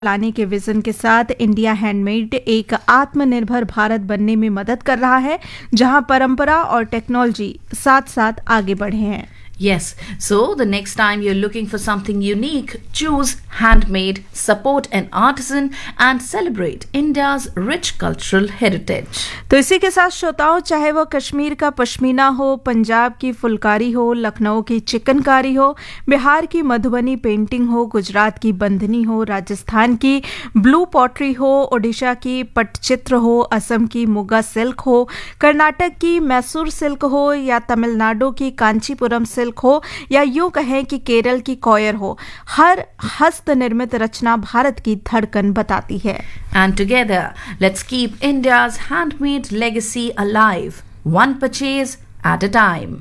लाने के विजन के साथ इंडिया हैंडमेड एक आत्मनिर्भर भारत बनने में मदद कर रहा है, जहां परंपरा और टेक्नोलॉजी साथ साथ आगे बढ़े हैं। Yes, so the next time you're looking for something unique, choose handmade, support an artisan and celebrate India's rich cultural heritage. तो इसी के साथ श्रोताओं, चाहे वो कश्मीर का पश्मीना हो, पंजाब की फुलकारी हो, लखनऊ की चिकनकारी हो, बिहार की मधुबनी पेंटिंग हो, गुजरात की बंधनी हो, राजस्थान की ब्लू पॉटरी हो, ओडिशा की पटचित्र हो, असम की मुगा सिल्क हो, कर्नाटक की मैसूर सिल्क हो या तमिलनाडु की कांचीपुरम सिल्क हो या यूं कहें कि केरल की कॉयर हो, हर हस्त निर्मित रचना भारत की धड़कन बताती है। And together, let's keep India's handmade legacy alive, one purchase at a time.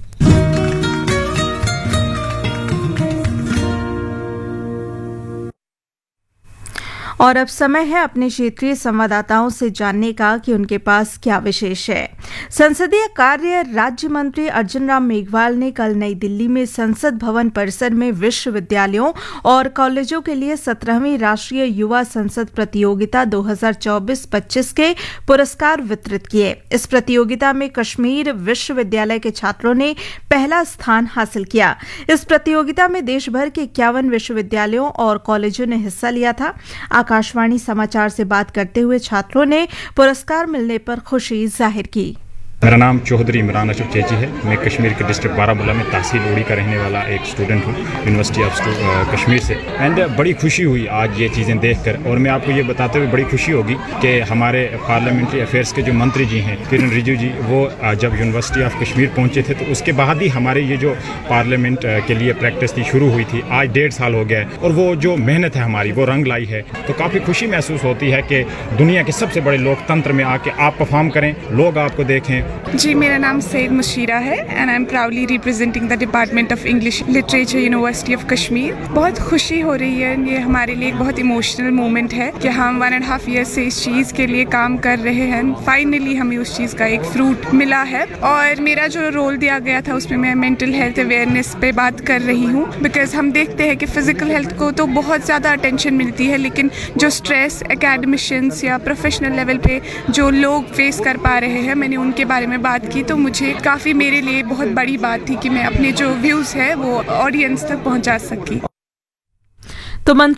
और अब समय है अपने क्षेत्रीय संवाददाताओं से जानने का कि उनके पास क्या विशेष है। संसदीय कार्य राज्य मंत्री अर्जुन राम मेघवाल ने कल नई दिल्ली में संसद भवन परिसर में विश्वविद्यालयों और कॉलेजों के लिए 17वीं राष्ट्रीय युवा संसद प्रतियोगिता 2024-25 के पुरस्कार वितरित किए। इस प्रतियोगिता में कश्मीर विश्वविद्यालय के छात्रों ने पहला स्थान हासिल किया। इस प्रतियोगिता में देश भर के 51 विश्वविद्यालयों और कॉलेजों ने हिस्सा लिया था। आकाशवाणी समाचार से बात करते हुए छात्रों ने पुरस्कार मिलने पर खुशी जाहिर की। मेरा नाम चौधरी इमरान अशरफ चेची है। मैं कश्मीर के डिस्ट्रिक्ट बारामूला में तहसील उड़ी का रहने वाला एक स्टूडेंट हूँ, यूनिवर्सिटी ऑफ कश्मीर से। एंड बड़ी खुशी हुई आज ये चीज़ें देखकर, और मैं आपको ये बताते हुए बड़ी खुशी होगी कि हमारे पार्लियामेंट्री अफेयर्स के जो मंत्री जी हैं किरण रिजिजू जी, वो जब यूनिवर्सिटी ऑफ कश्मीर पहुँचे थे तो उसके बाद ही हमारे ये जो पार्लियामेंट के लिए प्रैक्टिस थी शुरू हुई थी। आज 1.5 साल हो गया है और वो जो मेहनत है हमारी वो रंग लाई है। तो काफ़ी खुशी महसूस होती है कि दुनिया के सबसे बड़े लोकतंत्र में आके आप परफॉर्म करें, लोग आपको देखें। जी, मेरा नाम सैयद मुशीरा है and I am proudly representing the department of English literature university of Kashmir. बहुत खुशी हो रही है, ये हमारे लिए एक बहुत इमोशनल मोमेंट है कि हम 1.5 ईयर से इस चीज़ के लिए काम कर रहे हैं। फाइनली हमें उस चीज़ का एक फ्रूट मिला है। और मेरा जो रोल दिया गया था उसमें मैं मेंटल हेल्थ अवेयरनेस पे बात कर रही हूँ, बिकॉज हम देखते हैं कि फिजिकल हेल्थ को तो बहुत ज़्यादा अटेंशन मिलती है, लेकिन जो स्ट्रेस एकेडमिशियंस या प्रोफेशनल लेवल पे जो लोग फेस कर पा रहे हैं, मैंने उनके बारे में बात की। तो मुझे काफ़ी, मेरे लिए बहुत बड़ी बात थी कि मैं अपने जो व्यूज़ है वो ऑडियंस तक पहुंचा सकी। तो मंत्री